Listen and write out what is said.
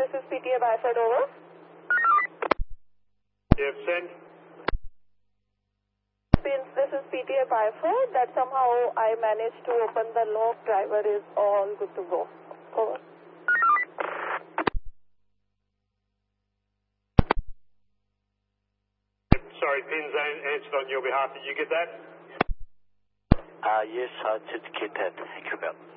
this is PTA Byford, over. Yeah, send. Pins, this is PTA Byford, that somehow I managed to open the lock, driver is all good to go. Over. Sorry, Pins answered on your behalf. Did you get that? Yes, I did get that. Thank you, Bill.